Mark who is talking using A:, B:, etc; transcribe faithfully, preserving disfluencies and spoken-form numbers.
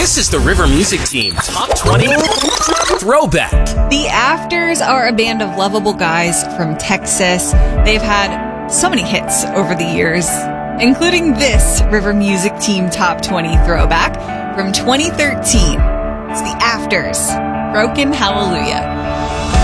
A: This is the River Music Team Top twenty Throwback.
B: The Afters are a band of lovable guys from Texas. They've had so many hits over the years, including this River Music Team Top twenty Throwback from twenty thirteen. It's The Afters, Broken Hallelujah.